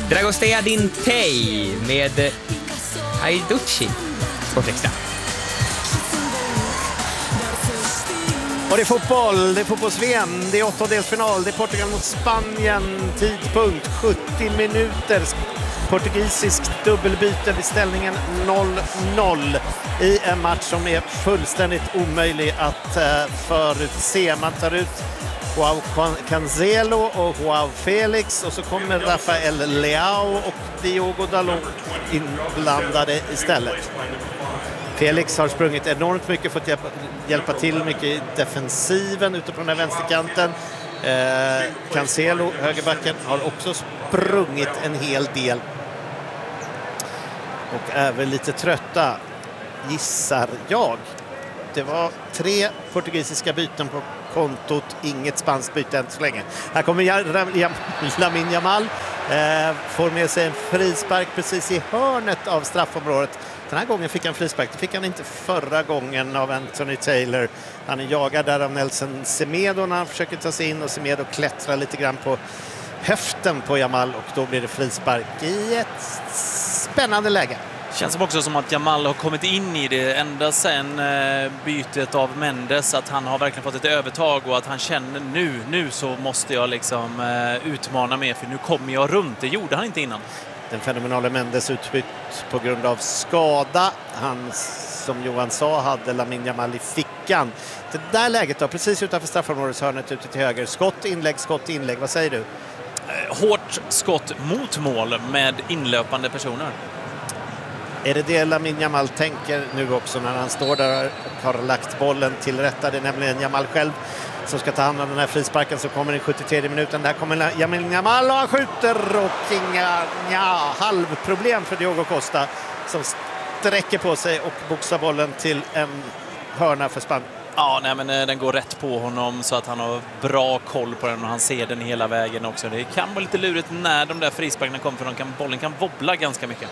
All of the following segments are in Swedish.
Dragostea Dintei med Haiducci på Extra. Och det är fotboll, det är fotbolls-VM, det är åttondelsfinal, det är Portugal mot Spanien, tidpunkt 70 minuter, portugisiskt dubbelbyte vid ställningen 0-0 i en match som är fullständigt omöjlig att förutse. Man tar ut Joao Cancelo och Joao Felix och så kommer Rafael Leao och Diogo Dalot inblandade istället. Felix har sprungit enormt mycket, fått hjälpa till mycket i defensiven ute på den här vänsterkanten. Cancelo, högerbacken, har också sprungit en hel del. Och är väl lite trötta, gissar jag. Det var 3 portugisiska byten på kontot, inget spanskt byte än så länge. Här kommer Lamine Yamal, får med sig en frispark precis i hörnet av straffområdet. Den här gången fick han frispark, det fick han inte förra gången av Anthony Taylor. Han är jagad där av Nelson Semedo när han försöker ta sig in och Semedo klättrar lite grann på höften på Yamal och då blir det frispark i ett spännande läge. Känns som också som att Yamal har kommit in i det ända sedan bytet av Mendes, att han har verkligen fått ett övertag och att han känner nu så måste jag liksom utmana mer för nu kommer jag runt. Det gjorde han inte innan. Den fenomenala Mendes utbytt på grund av skada. Han, som Johan sa, hade Lamine Yamal i fickan. Det där läget då, precis utanför straffområdeshörnet ute till höger. Skott, inlägg. Vad säger du? Hårt skott mot mål med inlöpande personer. Är det Lamine Yamal tänker nu också när han står där och har lagt bollen till rätta? Det är nämligen Yamal själv som ska ta hand om den här frisparken som kommer i 73 minuten. Där kommer Lamine Yamal och han skjuter och halvproblem för Diogo Costa som sträcker på sig och boxar bollen till en hörna för Spanien. Ja, nej, men den går rätt på honom så att han har bra koll på den och han ser den hela vägen också. Det kan vara lite lurigt när de där frisparkarna kommer för bollen kan wobbla ganska mycket.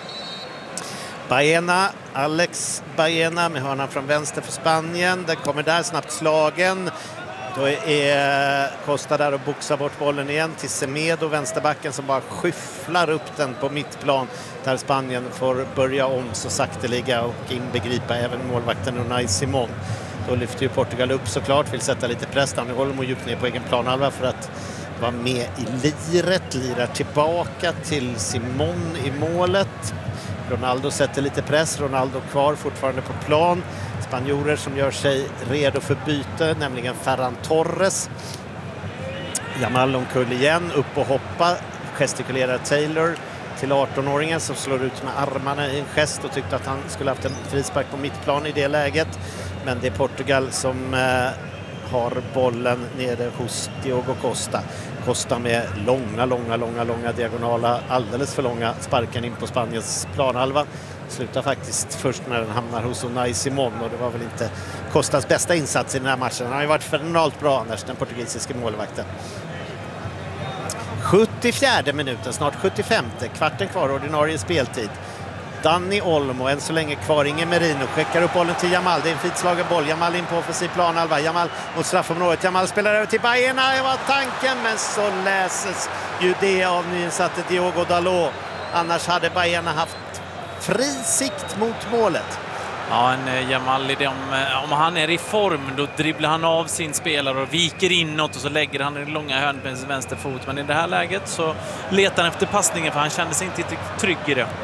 Alex Baena med hörnan från vänster för Spanien. Den kommer där snabbt slagen. Då är Costa där och boxar bort bollen igen till Semedo, vänsterbacken, som bara skyfflar upp den på mittplan där Spanien får börja om så sakteliga och inbegripa även målvakten Unai Simon. Då lyfter ju Portugal upp såklart, vill sätta lite press. Danny Olmo djupt ner på egen planhalva för att vara med i liret. Lirar tillbaka till Simon i målet. Ronaldo sätter lite press. Ronaldo kvar fortfarande på plan. Spanjorer som gör sig redo för byte, nämligen Ferran Torres. Yamal omkull igen, upp och hoppa. Gestikulerar Taylor till 18-åringen som slår ut med armarna i en gest och tyckte att han skulle haft en frispark på mittplan i det läget. Men det är Portugal som har bollen nere hos Diogo Costa. Costa med långa diagonala, alldeles för långa sparken in på Spaniens planhalva. Slutar faktiskt först när den hamnar hos Unai Simon och det var väl inte Costas bästa insats i den här matchen. Han har ju varit fenomenalt bra annars, den portugisiska målvakten. 74 minuten, snart 75, kvarten kvar, ordinarie speltid. Danny Olmo, än så länge kvar, ingen Merino, skickar upp bollen till Yamal, det är en fitslagen boll, Yamal in på offensiv planhalva, Yamal mot straffområdet, Yamal spelar över till Baena, det var tanken, men så läses ju det av nyinsatte Diogo Dalot. Annars hade Baena haft fri sikt mot målet. Ja, en Yamal, om han är i form då dribblar han av sin spelare och viker inåt och så lägger han den långa hörnet med sin vänster fot. Men i det här läget så letar han efter passningen för han kände sig inte trygg i det.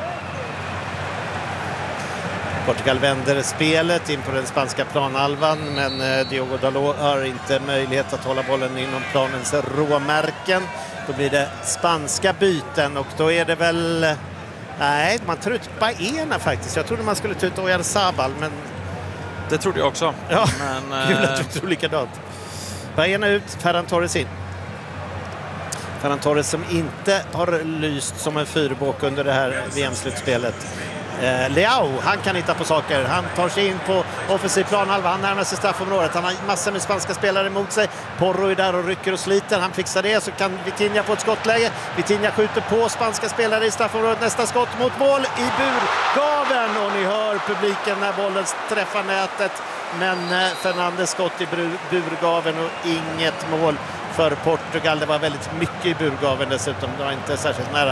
Portugal vänder spelet in på den spanska planhalvan, men Diogo Dalot har inte möjlighet att hålla bollen inom planens råmärken. Då blir det spanska byten och då är det väl... Nej, man tar ut Baena faktiskt. Jag trodde man skulle ta ut Oyarzabal, men... Det trodde jag också. Ja, men kul att du tror likadant. Baena ut, Ferran Torres in. Ferran Torres som inte har lyst som en fyrbåk under det här VM-slutspelet. Leao, han kan hitta på saker. Han tar sig in på offensiv planhalva. Han närmar sig straffområdet. Han har massor med spanska spelare emot sig. Porro är där och rycker och sliter. Han fixar det, så kan Vitinha få ett skottläge. Vitinha skjuter på spanska spelare i straffområdet. Nästa skott mot mål i burgaven. Och ni hör publiken när bollen träffar nätet. Men Fernandes skott i burgaven och inget mål för Portugal. Det var väldigt mycket i burgaven dessutom. Det var inte särskilt nära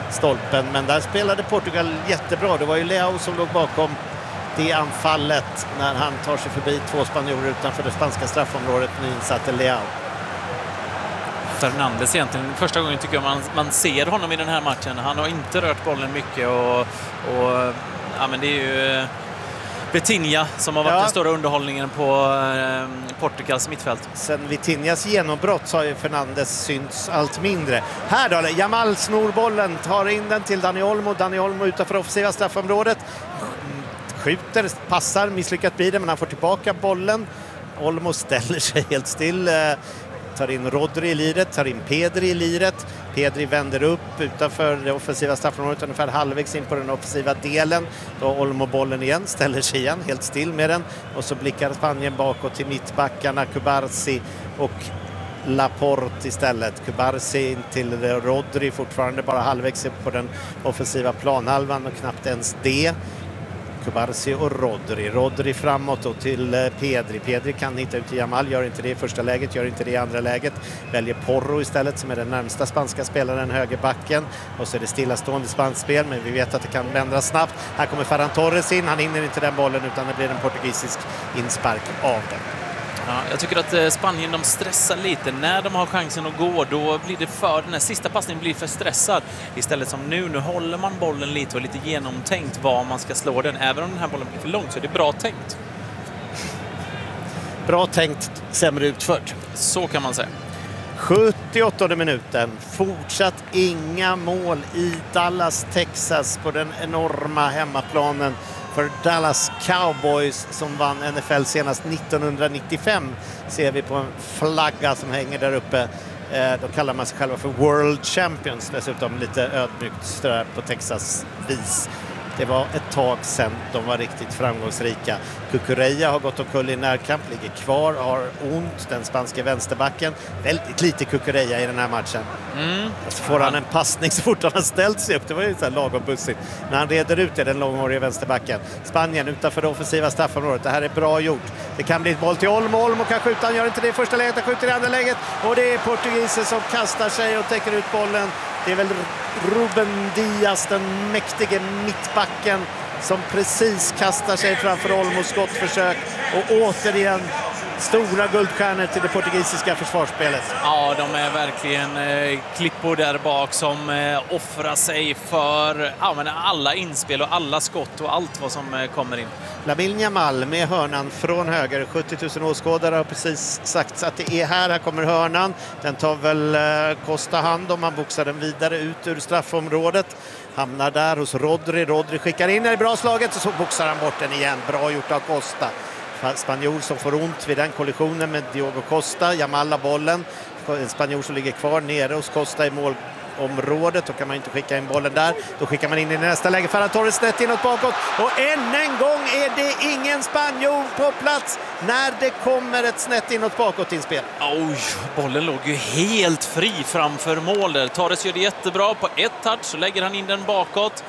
stolpen. Men där spelade Portugal jättebra. Det var ju Leao som låg bakom det anfallet när han tar sig förbi 2 spanjorer utanför det spanska straffområdet. Nyinsatte Leao. Fernandes egentligen, första gången tycker jag man ser honom i den här matchen. Han har inte rört bollen mycket och ja, men det är ju Vitinha som har varit den stora underhållningen på Portugals mittfält. Sen Vitinhas genombrott så har ju Fernandes synts allt mindre. Här då, Jamal snor bollen, tar in den till Dani Olmo. Dani Olmo utanför offensiva straffområdet. Skjuter, passar, misslyckat blir det, men han får tillbaka bollen. Olmo ställer sig helt still. Tar in Rodri i liret, tar in Pedri i liret. Pedri vänder upp utanför det offensiva straffområdet ungefär halvvägs in på den offensiva delen. Då Olmo bollen igen, ställer sig igen, helt still med den. Och så blickar Spanien bakåt till mittbackarna, Cubarsi och Laporte istället. Cubarsi in till Rodri, fortfarande bara halvvägs upp på den offensiva planhalvan och knappt ens det. Cubarsi och Rodri framåt och till Pedri. Pedri kan hitta ut till Jamal, gör inte det i första läget, gör inte det i andra läget. Väljer Porro istället som är den närmsta spanska spelaren, högerbacken. Och så är det stillastående spanskspel, men vi vet att det kan ändras snabbt. Här kommer Ferran Torres in, han hinner inte den bollen utan det blir en portugisisk inspark av den. Ja, jag tycker att Spanien, de stressar lite. När de har chansen att gå, då blir det den här sista passningen blir för stressad. Istället som nu håller man bollen lite och lite genomtänkt var man ska slå den. Även om den här bollen blir för lång så är det bra tänkt. Bra tänkt, sämre utfört. Så kan man säga. 78:e minuten. Fortsatt inga mål i Dallas, Texas på den enorma hemmaplanen för Dallas Cowboys som vann NFL senast 1995, ser vi på en flagga som hänger där uppe. Då kallar man sig själva för World Champions, dessutom lite ödmjukt på Texas vis. Det var ett tag sedan de var riktigt framgångsrika. Cucurella har gått omkull i närkamp, ligger kvar, har ont, den spanska vänsterbacken. Väldigt lite Cucurella i den här matchen. Så får han en passning så fort han har ställt sig upp. Det var ju så här lagom bussigt. När han reder ut den långhåriga vänsterbacken. Spanien utanför det offensiva straffområdet. Det här är bra gjort. Det kan bli ett boll till Olmo. Olmo kan skjuta, han gör inte det i första läget, han skjuter i andra läget. Och det är portugiser som kastar sig och täcker ut bollen. Det är väl Ruben Diaz, den mäktige mittbacken, som precis kastar sig framför Olmos skottförsök. Och återigen stora guldstjärnor till det portugisiska försvarsspelet. Ja, de är verkligen klippor där bak som offrar sig för alla inspel och alla skott och allt vad som kommer in. Lamine Yamal med hörnan från höger. 70 000 åskådare har precis sagt att det är här kommer hörnan. Den tar väl Costa hand om, man boxar den vidare ut ur straffområdet. Hamnar där hos Rodri. Rodri skickar in i bra slaget och så boxar han bort den igen. Bra gjort av Costa. Spanjor som får ont vid den kollisionen med Diogo Costa. Yamal har bollen. En spanjor som ligger kvar nere hos Costa i målområdet. Då kan man inte skicka in bollen där. Då skickar man in i nästa läge. Ferran Torres snett inåt bakåt. Och än en gång är det ingen spanjor på plats när det kommer ett snett inåt bakåt inspel. Oj, bollen låg ju helt fri framför mål där. Torres gör det jättebra. På ett touch så lägger han in den bakåt.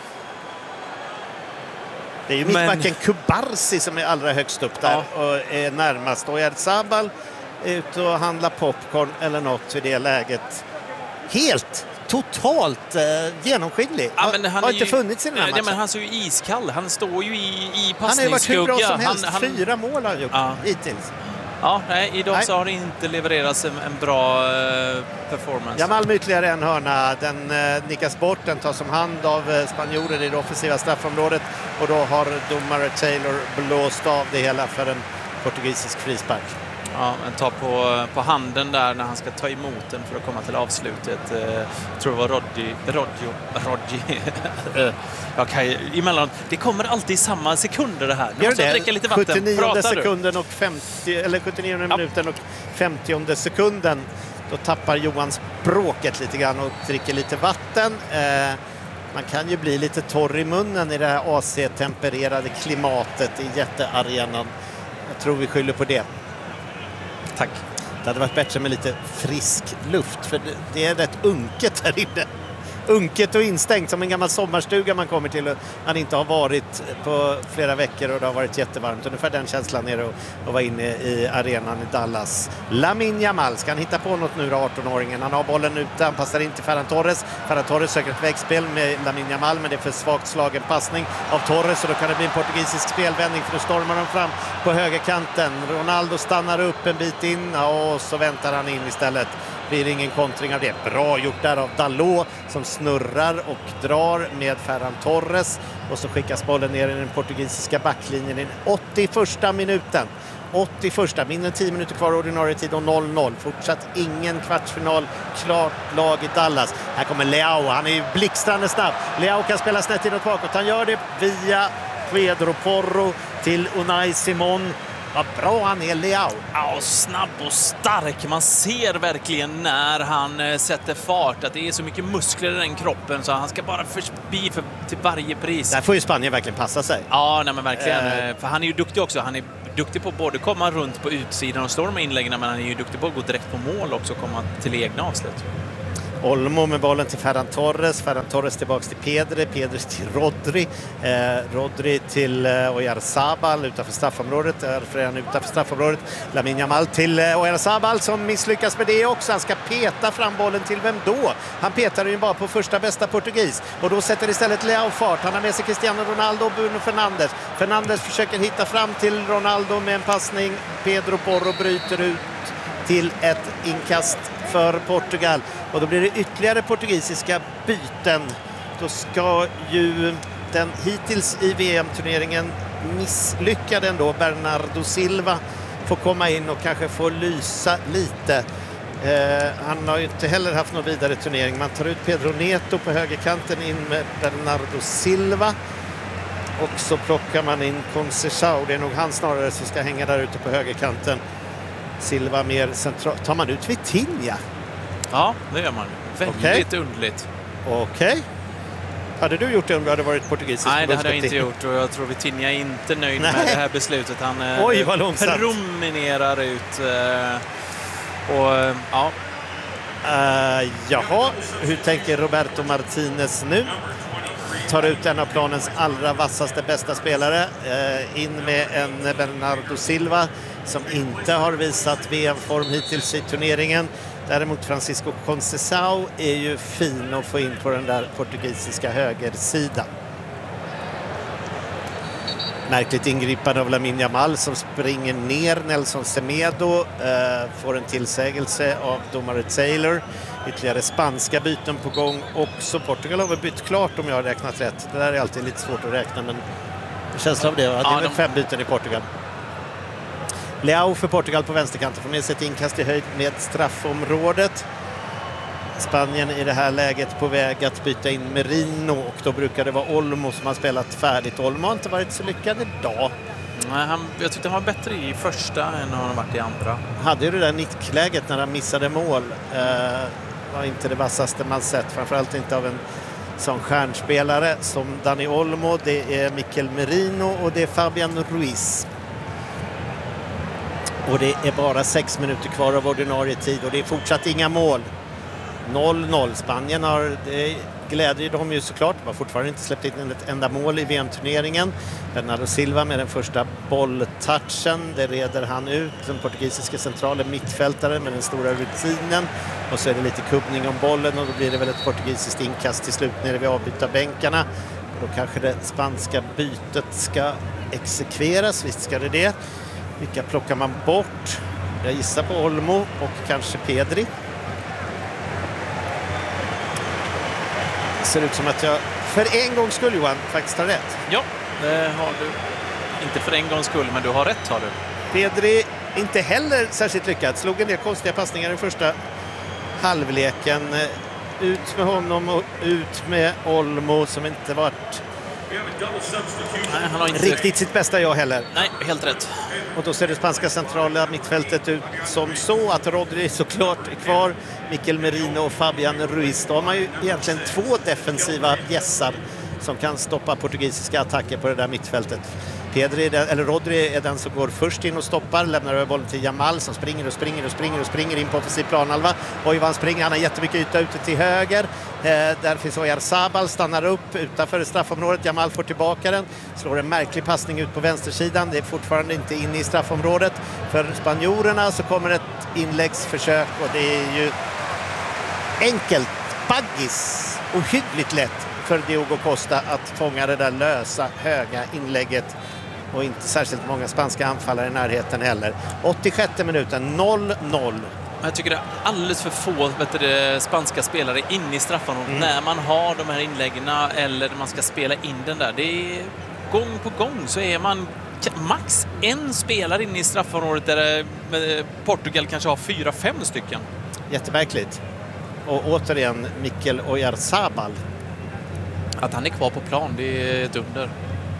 Det är ju mittbacken Cubarsi som är allra högst upp där och är närmast. Och Sabal är ute och handlar popcorn eller något vid det läget. Helt, totalt genomskinlig. Ja, men han har inte funnits i den här matchen. Men han är ju iskall. Han står ju i passningsskugga. Han har ju varit hur bra som helst. 4 mål har han gjort hittills. Ja, idag så har det inte levererats en bra performance. Jamal med ytterligare en hörna. Den nickas bort, den tas om hand av spanjorer i det offensiva straffområdet. Och då har domare Taylor blåst av det hela för en portugisisk frispark. Ja, men ta på handen där när han ska ta emot den för att komma till avslutet. Jag tror det var Rodri. Det kommer alltid i samma sekunder det här. Du måste dricka lite vatten. 79 sekunden och 50, eller 79 minuten och 50 sekunden. Då tappar Johan språket lite grann och dricker lite vatten. Man kan ju bli lite torr i munnen i det här AC-tempererade klimatet i jättearenan. Jag tror vi skyller på det. Tack. Det hade varit bättre med lite frisk luft, för det är rätt unket här inne. unket och instängt som en gammal sommarstuga man kommer till och man inte har varit på flera veckor och det har varit jättevarmt. Ungefär den känslan nere och vara inne i arenan i Dallas. Lamine Yamal, ska han hitta på något nu då, 18-åringen? Han har bollen ute, han passar in till Ferran Torres. Ferran Torres söker ett vägspel med Lamine Yamal, men det är för svagt slagen passning av Torres och då kan det bli en portugisisk spelvändning för nu stormar de fram på högerkanten. Ronaldo stannar upp en bit in och så väntar han in istället. Blir ingen kontring av det. Bra gjort där av Dalot som snurrar och drar med Ferran Torres och så skickas bollen ner i den portugisiska backlinjen i 81:a minuten. 81:a, mindre än 10 minuter kvar ordinarie tid och 0-0. Fortsatt ingen kvartsfinal, klart lag i Dallas. Här kommer Leao, han är ju blixtrande snabb. Leao kan spela snett inåt bakåt. Han gör det via Pedro Porro till Unai Simon. Vad bra han är, Leao. Ja, snabb och stark. Man ser verkligen när han sätter fart att det är så mycket muskler i den kroppen så han ska bara förbi till varje pris. Där får ju Spanien verkligen passa sig. Ja, nej, men verkligen. För han är ju duktig också. Han är duktig på både komma runt på utsidan och slå de inläggen, men han är ju duktig på att gå direkt på mål också och komma till egna avslut. Olmo med bollen till Ferran Torres tillbaks till Pedri till Rodri, Rodri till Oyarzabal utanför straffområdet, därför är han utanför straffområdet. Lamine Yamal till Oyarzabal som misslyckas med det också. Han ska peta fram bollen till vem då? Han petar ju bara på första bästa portugis och då sätter istället Leao fart. Han har med sig Cristiano Ronaldo och Bruno Fernandes. Fernandes försöker hitta fram till Ronaldo med en passning. Pedro Porro bryter ut till ett inkast för Portugal och då blir det ytterligare portugisiska byten. Då ska ju den hittills i VM-turneringen misslyckade ändå Bernardo Silva få komma in och kanske få lysa lite. Han har ju inte heller haft någon vidare turnering. Man tar ut Pedro Neto på högerkanten in med Bernardo Silva och så plockar man in Conceição. Det är nog han snarare som ska hänga där ute på högerkanten. Silva mer centralt. Tar man ut Vitinha? Ja, det gör man. Väldigt underligt. Okej. Hade du gjort det om du hade varit portugisisk? Nej, det hade jag inte gjort och jag tror Vitinha är inte nöjd med det här beslutet. Han Oj, vad långsamt. promenerar ut och ja. Jaha, hur tänker Roberto Martinez nu? Tar ut en av planens allra vassaste bästa spelare. In med en Bernardo Silva som inte har visat VM-form hittills i turneringen. Däremot Francisco Conceição är ju fin att få in på den där portugisiska högersidan. Märkligt ingripande av Lamine Yamal som springer ner Nelson Semedo. Får en tillsägelse av domare Taylor. Ytterligare spanska byten på gång också. Portugal har väl bytt klart om jag har räknat rätt. Det där är alltid lite svårt att räkna, men känslan av det, det är väl 5 byten i Portugal. Leao för Portugal på vänsterkanten får med sig ett inkast i höjd med straffområdet. Spanien i det här läget på väg att byta in Merino och då brukar det vara Olmo som har spelat färdigt. Olmo har inte varit så lyckad idag. Nej, jag tyckte han var bättre i första än han har varit i andra. Hade ju det där nickläget när han missade mål. Var inte det vassaste man sett. Framförallt inte av en sån stjärnspelare som Dani Olmo. Det är Mikel Merino och det är Fabian Ruiz. Och det är bara 6 minuter kvar av ordinarie tid och det är fortsatt inga mål. 0-0. Spanien har, det glädjer dem ju såklart. De har fortfarande inte släppt in ett enda mål i VM-turneringen. Bernardo Silva med den första bolltouchen. Det reder han ut. Den portugisiska centralen mittfältare med den stora rutinen. Och så är det lite kubbning om bollen och då blir det väl ett portugisiskt inkast till slut nere vid avbytarbänkarna. Och då kanske det spanska bytet ska exekveras. Visst ska det. Vilka plockar man bort? Jag gissar på Olmo och kanske Pedri. Det ser ut som att jag för en gångs skull, Johan, faktiskt har rätt. Ja, det har du. Inte för en gångs skull, men du har rätt, har du. Pedri inte heller särskilt lyckad. Slog en del konstiga passningar i första halvleken. Ut med honom och ut med Olmo som inte varit han har inte riktigt sitt bästa jag heller. Nej, helt rätt. Och då ser det spanska centrala mittfältet ut som så att Rodri såklart är kvar. Mikel Merino och Fabian Ruiz. Då har man ju egentligen 2 defensiva gässar som kan stoppa portugisiska attacker på det där mittfältet. Rodri är den som går först in och stoppar, lämnar över bollen till Jamal som springer in på offensiv planhalva. Oj vad han springer, han har jättemycket yta ute till höger. Där finns Oyarzabal, stannar upp utanför straffområdet. Jamal får tillbaka den, slår en märklig passning ut på vänstersidan. Det är fortfarande inte inne i straffområdet. För spanjorerna så kommer ett inläggsförsök och det är ju enkelt, baggis, ohyggligt lätt för Diogo Costa att fånga det där lösa, höga inlägget. Och inte särskilt många spanska anfallare i närheten heller. 86 minuten, 0-0. Jag tycker det är alldeles för få spanska spelare inne i straffområdet när man har de här inläggen eller när man ska spela in den där. Det är gång på gång så är man max en spelare inne i straffområdet där Portugal kanske har 4-5 stycken. Jättemärkligt. Och återigen Mikel Oyarzabal. Att han är kvar på plan, det är ett under.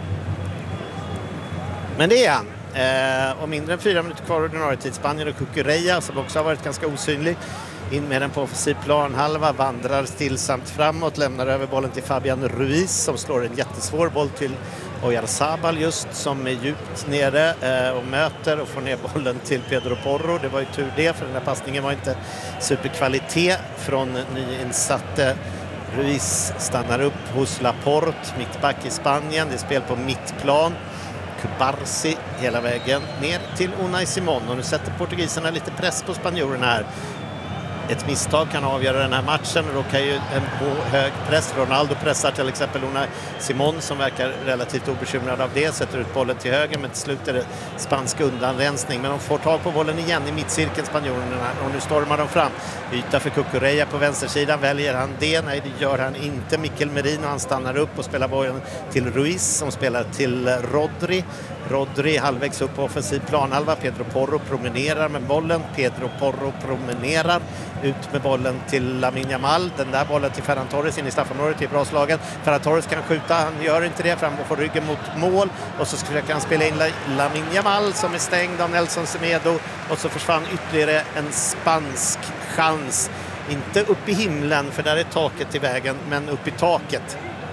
Men det är han. Och mindre än 4 minuter kvar ordinarie tid. Spanien och Cucurella som också har varit ganska osynlig. In med den på offensiv planhalva, vandrar stillsamt framåt, lämnar över bollen till Fabian Ruiz som slår en jättesvår boll till Oyarzabal just som är djupt nere och möter och får ner bollen till Pedro Porro. Det var ju tur det, för den här passningen var inte superkvalitet från nyinsatte. Ruiz stannar upp hos Laporte, mittback i Spanien. Det är spel på mittplan. Cubarsi hela vägen ner till Unai Simon. Och nu sätter portugiserna lite press på spanjorerna här. Ett misstag kan avgöra den här matchen och då kan ju en hög press. Ronaldo pressar till exempel Unai Simon som verkar relativt obekymrad av det. Sätter ut bollen till höger, men till slut är det spansk undanrensning. Men de får tag på bollen igen i mittcirkeln, spanjorerna. Och nu stormar de fram. Yta för Cucurella på vänstersidan. Väljer han det? Nej, det gör han inte. Mikel Merino, han stannar upp och spelar bollen till Ruiz som spelar till Rodri. Rodri halvvägs upp på offensiv planhalva. Pedro Porro promenerar med bollen. Pedro Porro promenerar ut med bollen till Lamine Yamal. Den där bollen till Ferran Torres in i straffområdet är bra slagen. Ferran Torres kan skjuta, han gör inte det, fram och får ryggen mot mål. Och så försöker han spela in Lamine Yamal som är stängd av Nelson Semedo. Och så försvann ytterligare en spansk chans. Inte upp i himlen, för där är taket i vägen, men upp i taket.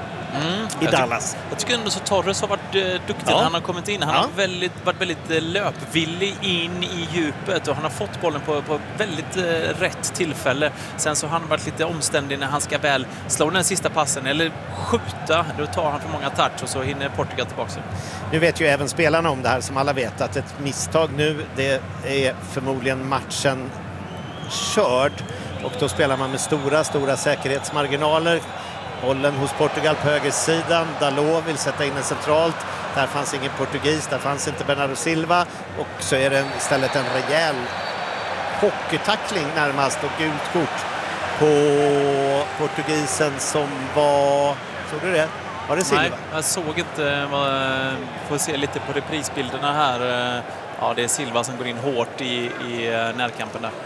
I Dallas. Jag tycker ändå så Torres har varit duktig när han har kommit in. Han har varit väldigt löpvillig in i djupet och han har fått bollen på väldigt rätt tillfälle. Sen så har han varit lite omständig när han ska väl slå den sista passen eller skjuta. Då tar han för många touch och så hinner Portugal tillbaka. Nu vet ju även spelarna om det här, som alla vet, att ett misstag nu, det är förmodligen matchen körd. Och då spelar man med stora säkerhetsmarginaler. Bollen hos Portugal på högersidan. Dalot vill sätta in den centralt. Där fanns ingen portugis, där fanns inte Bernardo Silva. Och så är det istället en rejäl hockeytackling närmast och gult kort på portugisen som var... Såg du det? Var det Silva? Nej, jag såg inte. Får se lite på reprisbilderna här. Ja, det är Silva som går in hårt i närkampen där.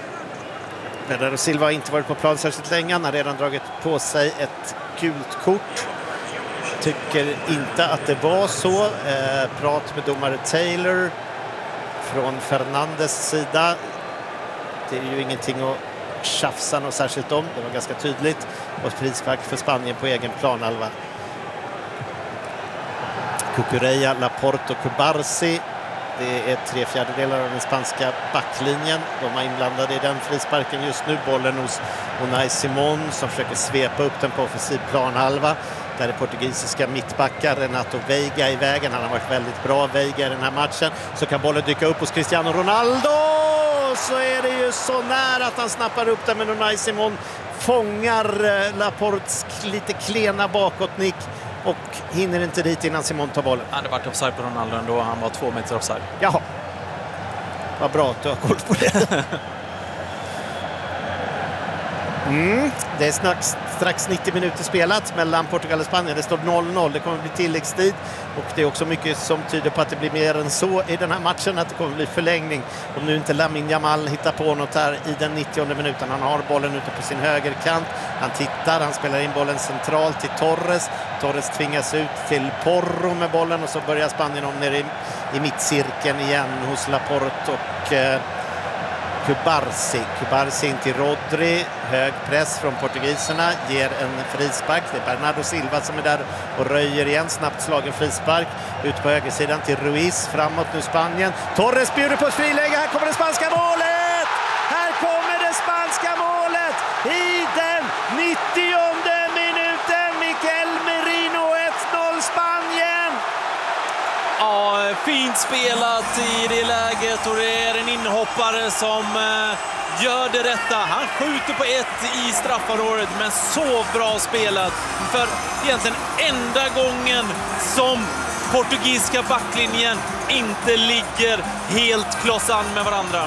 Bernardo Silva har inte varit på plan särskilt länge. Han har redan dragit på sig ett gult kort. Tycker inte att det var så. Prat med domare Taylor från Fernandes sida. Det är ju ingenting att tjafsa något särskilt om. Det var ganska tydligt. Och frispark för Spanien på egen planhalva. Cucurella, Laporte och Cubarsi. Det är 3/4 av den spanska backlinjen. De är inblandade i den frisparken just nu. Bollen hos Unai Simon som försöker svepa upp den på offensiv planhalva. Där är portugisiska mittbackar Renato Veiga i vägen. Han har varit väldigt bra, Veiga, i den här matchen. Så kan bollen dyka upp hos Cristiano Ronaldo. Så är det ju så nära att han snappar upp den, men Unai Simon fångar Laportes lite klena bakåtnick. Och hinner inte dit innan Simon tar bollen. Han hade varit offside på Ronaldo ändå. Han var 2 meter offside. Jaha. Vad bra att du har koll på det. Det är strax 90 minuter spelat mellan Portugal och Spanien. Det står 0-0. Det kommer bli tilläggstid. Och det är också mycket som tyder på att det blir mer än så i den här matchen. Att det kommer bli förlängning. Om nu inte Lamine Yamal hittar på något här i den 90:e minuten. Han har bollen ute på sin högerkant. Han tittar. Han spelar in bollen centralt till Torres. Torres tvingas ut till Porro med bollen. Och så börjar Spanien om ner i mittcirkeln igen hos Laporte och Kubarsi in till Rodri. Hög press från portugiserna. Ger en frispark. Det är Bernardo Silva som är där och röjer igen. Snabbt slagen frispark. Ut på högersidan till Ruiz. Framåt nu Spanien. Torres bjuder på ett friläge. Här kommer det spanska målet! Här kommer det spanska målet! I den 90:e minuten. Mikel Merino 1-0 Spanien! Ja, fint spelat i det läget och det är en inhoppare som gör det rätta. Han skjuter på ett i straffområdet, men så bra spelat. För egentligen enda gången som portugisiska backlinjen inte ligger helt klossan med varandra.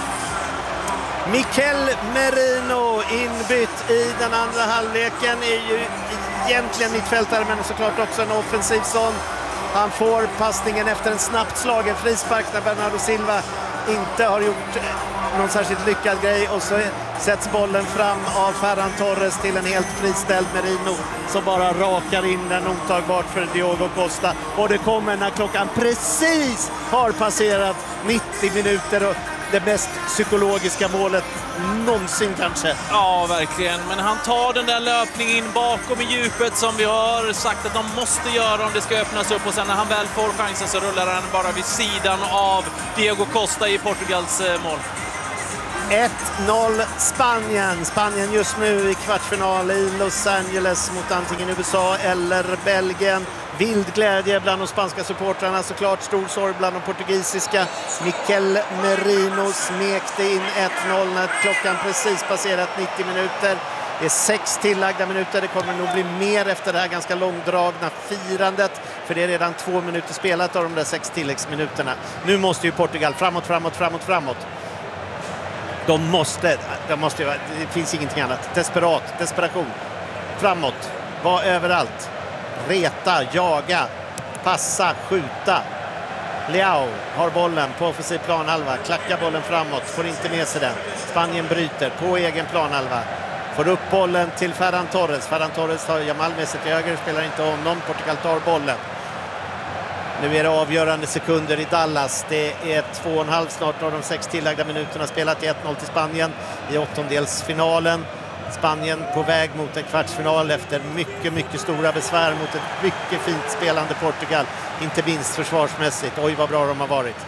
Mikel Merino inbytt i den andra halvleken är ju egentligen mittfältare, men såklart också en offensiv sån. Han får passningen efter en snabbt slagen frispark när Bernardo Silva inte har gjort någon särskilt lyckad grej, och så sätts bollen fram av Ferran Torres till en helt friställd Merino som bara rakar in den otagbart för Diogo Costa, och det kommer när klockan precis har passerat 90 minuter och det mest psykologiska målet någonsin kanske. Ja, verkligen. Men han tar den där löpningen in bakom i djupet som vi har sagt att de måste göra om det ska öppnas upp, och sen när han väl får chansen så rullar han bara vid sidan av Diogo Costa i Portugals mål. 1-0 Spanien. Spanien just nu i kvartsfinal i Los Angeles mot antingen USA eller Belgien. Vild glädje bland de spanska supportrarna, såklart stor sorg bland de portugisiska. Mikel Merino smekte in 1-0 när klockan precis passerat 90 minuter. Det är 6 tillagda minuter, det kommer nog bli mer efter det här ganska långdragna firandet, för det är redan 2 minuter spelat av de där 6 tilläggsminuterna. Nu måste ju Portugal framåt. De måste ju, det finns ingenting annat. Desperation. Framåt, var överallt. Reta, jaga, passa, skjuta. Leao har bollen på offensiv planhalva, klackar bollen framåt, får inte med sig den. Spanien bryter på egen planhalva. Får upp bollen till Ferran Torres. Ferran Torres har Jamal med sig till höger, spelar inte honom. Portugal tar bollen. Nu är det avgörande sekunder i Dallas. Det är 2,5 snart av de 6 tillagda minuterna spelat i 1-0 till Spanien i åttondelsfinalen. Spanien på väg mot en kvartsfinal efter mycket stora besvär mot ett mycket fint spelande Portugal. Inte minst försvarsmässigt. Oj, vad bra de har varit.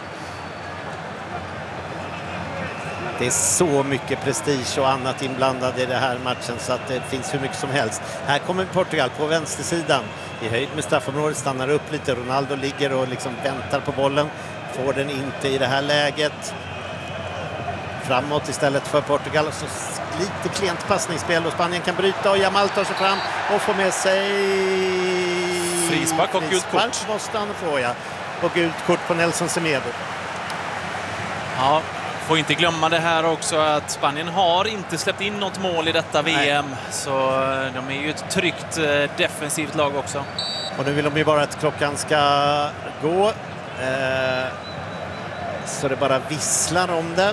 Det är så mycket prestige och annat inblandade i den här matchen så att det finns hur mycket som helst. Här kommer Portugal på vänstersidan. I höjd med straffområdet, stannar upp lite. Ronaldo ligger och liksom väntar på bollen. Får den inte i det här läget. Framåt istället för Portugal. Så lite klent passningsspel och Spanien kan bryta och Jamal tar sig fram och får med sig frispark och gult kort. Måste han få, ja. Och gult kort på Nelson Semedo. Ja, får inte glömma det här också att Spanien har inte släppt in något mål i detta VM. Nej. Så de är ju ett tryggt defensivt lag också. Och nu vill de ju bara att klockan ska gå. Så det bara visslar om det.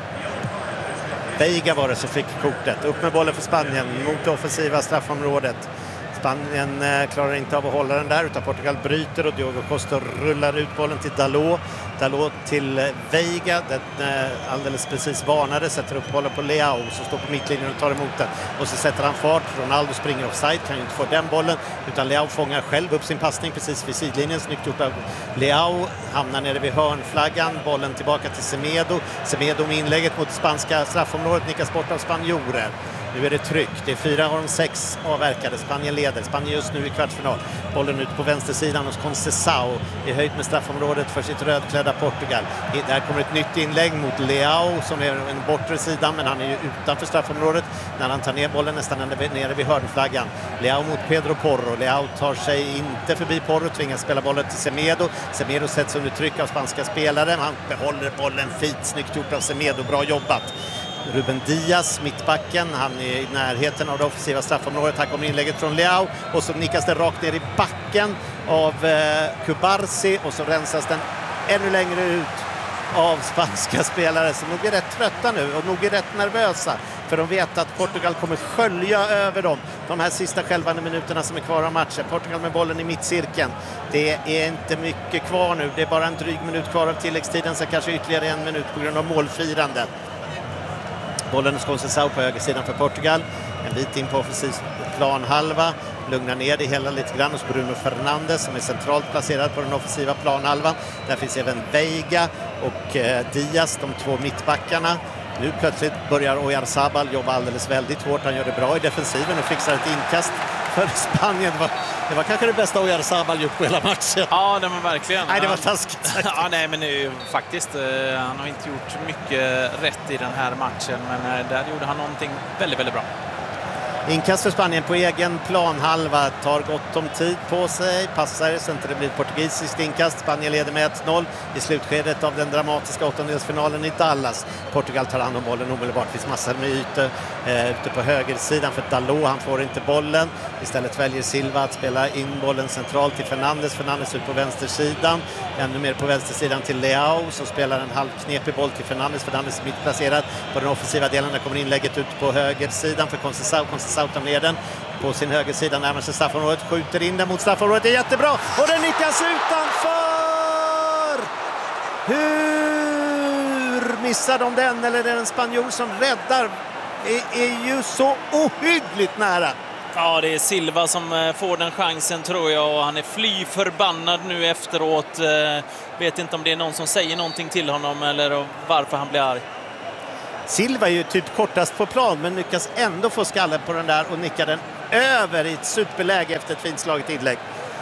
Veiga var det som fick kortet. Upp med bollen för Spanien mot det offensiva straffområdet. Spanien klarar inte av att hålla den där utan Portugal bryter och Diogo Costa rullar ut bollen till Dalot. Dalot till Veiga, den alldeles precis varnade, sätter upp bollen på Leao som står på mittlinjen och tar emot den. Och så sätter han fart, Ronaldo springer offside, kan ju inte få den bollen utan Leao fångar själv upp sin passning precis vid sidlinjen. Snyggt gjort av Leao, hamnar nere vid hörnflaggan, bollen tillbaka till Semedo. Semedo med inlägget mot spanska straffområdet, nickas bort av spanjorer. Nu är det tryck. Det är 4 av de 6 avverkade. Spanien leder. Spanien just nu i kvartsfinal. Bollen ut på vänstersidan hos Conceição i höjd med straffområdet för sitt rödklädda Portugal. Där kommer ett nytt inlägg mot Leao som är en bortre sidan, men han är ju utanför straffområdet när han tar ner bollen nästan nere vid hörnflaggan. Leao mot Pedro Porro. Leao tar sig inte förbi Porro, tvingas spela bollen till Semedo. Semedo sätts under tryck av spanska spelare. Han behåller bollen fint. Snyggt gjort av Semedo. Bra jobbat. Ruben Diaz, mittbacken, han är i närheten av det offensiva straffområdet. Här kommer inlägget från Leao och så nickas det rakt ner i backen av Kubarsi och så rensas den ännu längre ut av spanska spelare som nog är rätt trötta nu och nog är rätt nervösa för de vet att Portugal kommer skölja över dem de här sista skälvande minuterna som är kvar av matchen. Portugal med bollen i mittcirkeln. Det är inte mycket kvar nu, det är bara en dryg minut kvar av tilläggstiden, så kanske ytterligare en minut på grund av målfirande. Bollen hos Conceição på högersidan för Portugal. En bit in på offensiv planhalva. Lugnar ner det hela lite grann hos Bruno Fernandes som är centralt placerad på den offensiva planhalvan. Där finns även Veiga och Diaz, de två mittbackarna. Nu plötsligt börjar Oyarzabal jobba alldeles väldigt hårt. Han gör det bra i defensiven och fixar ett inkast för Spanien. Det var kanske det bästa Oyarzabal gjort på hela matchen. Ja, det var verkligen. Nej, det var taskigt. Ja, nej, men faktiskt, han har inte gjort mycket rätt i den här matchen, men där gjorde han någonting väldigt, väldigt bra. Inkast för Spanien på egen planhalva, tar gott om tid på sig, passar så inte det blir ett portugisiskt inkast. Spanien leder med 1-0 i slutskedet av den dramatiska åttondelsfinalen i Dallas. Portugal tar hand om bollen omedelbart, det finns massor med ute på högersidan för Dalot, han får inte bollen. Istället väljer Silva att spela in bollen centralt till Fernandes. Fernandes ut på vänstersidan, ännu mer på vänstersidan till Leao som spelar en halvknepig boll till Fernandes. Fernandes är mittplacerad på den offensiva delen, där kommer inlägget ut på högersidan för Conceição tar ner den på sin högersida, närmar sig straffområdet, skjuter in den mot straffområdet, det är jättebra och den nickas utanför! Hur missar de den? Eller är det en spanjor som räddar? Det är ju så ohyggligt nära. Ja, det är Silva som får den chansen tror jag, och han är fly förbannad nu efteråt. Vet inte om det är någon som säger någonting till honom eller varför han blir arg. Silva är ju typ kortast på plan men lyckas ändå få skallen på den där och nickar den över i ett superläge efter ett fint slaget inlägg.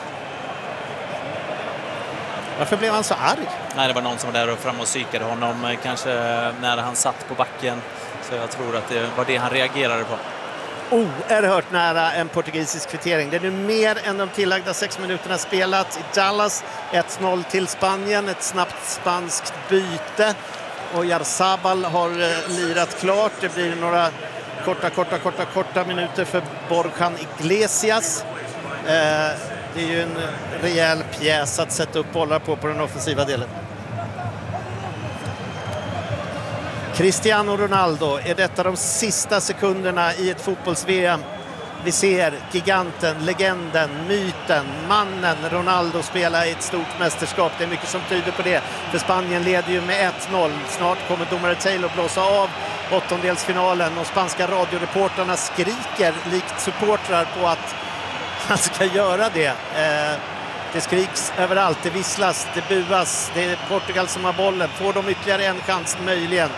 Varför blev han så arg? Nej, det var någon som var där och fram och psykade honom, kanske när han satt på backen. Så jag tror att det var det han reagerade på. Oerhört nära en portugisisk kvittering. Det är nu mer än de tillagda 6 minuterna spelat i Dallas. 1-0 till Spanien, ett snabbt spanskt byte. Och Oyarzabal har lirat klart. Det blir några korta minuter för Borjan Iglesias. Det är ju en rejäl pjäs att sätta upp bollar på den offensiva delen. Cristiano Ronaldo, är detta de sista sekunderna i ett fotbolls-VM? Vi ser giganten, legenden, myten, mannen Ronaldo spela i ett stort mästerskap. Det är mycket som tyder på det. För Spanien leder ju med 1-0. Snart kommer domare Taylor blåsa av åttondelsfinalen och spanska radioreporterna skriker likt supportrar på att han ska göra det. Det skriks överallt, det visslas, det buas. Det är Portugal som har bollen. Får de ytterligare en chans möjligen?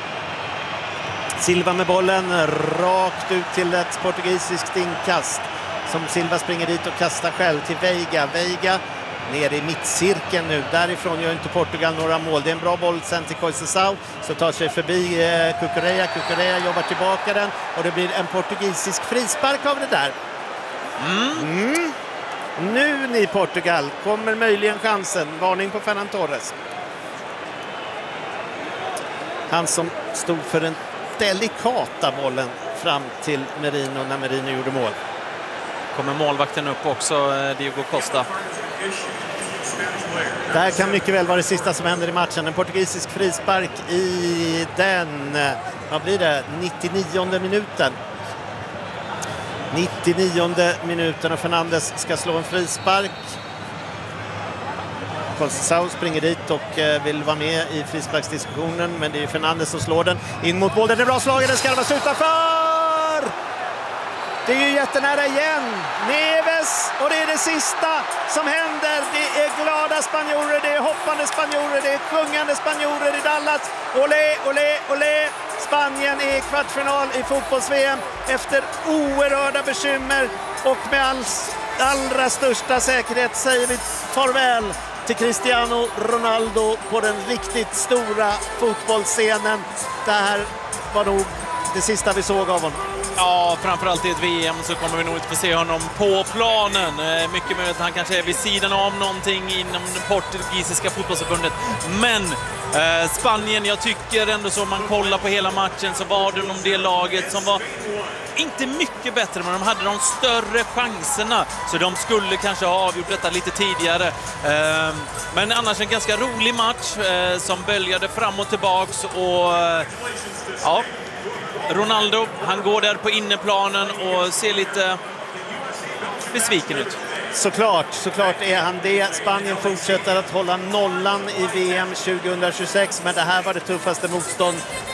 Silva med bollen rakt ut till ett portugisiskt inkast som Silva springer dit och kastar själv till Veiga. Veiga ner i mittcirkeln nu. Därifrån gör inte Portugal några mål. Det är en bra boll sen till Conceição, så tar sig förbi Cucurella. Cucurella jobbar tillbaka den och det blir en portugisisk frispark av det där. Nu ni Portugal, kommer möjligen chansen. Varning på Ferran Torres. Han som stod för den delikata bollen fram till Merino när Merino gjorde mål. Kommer målvakten upp också, Diego Costa. Det här kan mycket väl vara det sista som händer i matchen. En portugisisk frispark i den, vad blir det, 99:e minuten. 99:e minuten och Fernandes ska slå en frispark. Conceição springer dit och vill vara med i frisparksdiskussionen, men det är Fernandes som slår den in mot mål. Den är bra slagen, den ska vara utanför! Det är ju jättenära igen. Neves, och det är det sista som händer. Det är glada spanjorer, det är hoppande spanjorer, det är sjungande spanjorer i Dallas. Olé, olé, olé! Spanien är i kvartsfinal i fotbolls-VM efter oerhörda bekymmer, och med allra största säkerhet säger vi farväl till Cristiano Ronaldo på den riktigt stora fotbollsscenen. Det här var nog det sista vi såg av honom. Ja, framförallt i ett VM så kommer vi nog inte få se honom på planen. Mycket möjligt att han kanske är vid sidan av någonting inom det portugisiska fotbollsförbundet. Men Spanien, jag tycker ändå så, om man kollar på hela matchen så var det det laget som var inte mycket bättre, men de hade de större chanserna, så de skulle kanske ha avgjort detta lite tidigare. Men annars en ganska rolig match som böljade fram och tillbaks, och ja, Ronaldo, han går där på inneplanen och ser lite besviken ut. Såklart är han det. Spanien fortsätter att hålla nollan i VM 2026, men det här var det tuffaste motstånd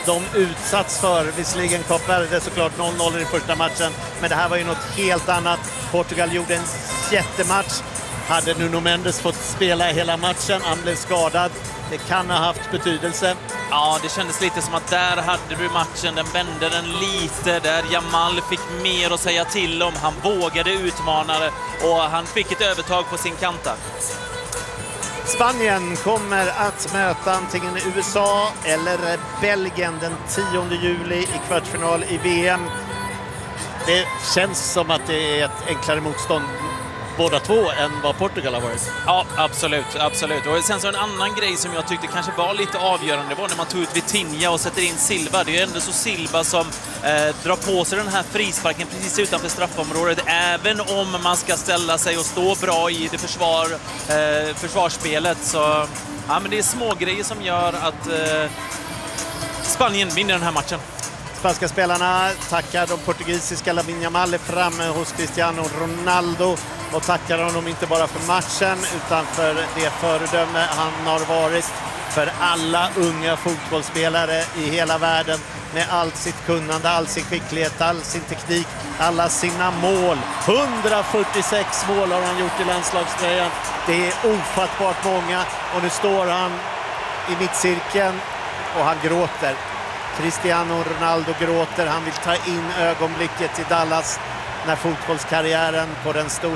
de utsatts för. Visserligen Kap Verde såklart 0-0 i första matchen, men det här var ju något helt annat. Portugal gjorde en jättematch. Hade Nuno Mendes fått spela hela matchen, han blev skadad. Det kan ha haft betydelse. Ja, det kändes lite som att där hade du matchen, den vände den lite, där Yamal fick mer att säga till om. Han vågade utmana det och han fick ett övertag på sin kanta. Spanien kommer att möta antingen USA eller Belgien den 10 juli i kvartsfinal i VM. Det känns som att det är ett enklare motstånd båda två än vad Portugal har varit. Ja, absolut, absolut. Och sen så en annan grej som jag tyckte kanske var lite avgörande var när man tog ut Vitinha och sätter in Silva. Det är ju ändå så Silva som drar på sig den här frisparken precis utanför straffområdet, även om man ska ställa sig och stå bra i det försvarsspelet. Så ja, men det är små grejer som gör att Spanien vinner den här matchen. Spanska spelarna tackar de portugisiska Lamine Yamal framme hos Cristiano Ronaldo och tackar honom inte bara för matchen utan för det föredöme han har varit för alla unga fotbollsspelare i hela världen med allt sitt kunnande, all sin skicklighet, all sin teknik, alla sina mål. 146 mål har han gjort i landslagströjan. Det är ofattbart många och nu står han i mittcirkeln och han gråter. Cristiano Ronaldo gråter, han vill ta in ögonblicket i Dallas när fotbollskarriären på den